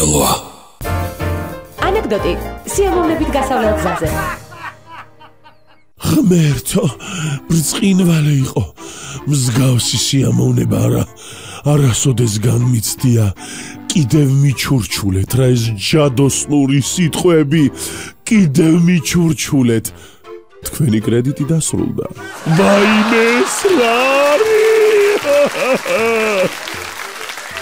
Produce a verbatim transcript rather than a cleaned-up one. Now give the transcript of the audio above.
სამართლოა. ანეკდოტი სიამოვნებით გასავლელ გზაზე. ღმერთო, ბრწყინვალე იყო. მსგავსი სიამოვნება არა არასოდეს განმიცდია. კიდევ მიჩურჩულეთ რა ეს ჯადოსნური სიტყვები, კიდევ მიჩურჩულეთ. თქვენი კრედიტი დასრულდა. ვაიმე, რა არის?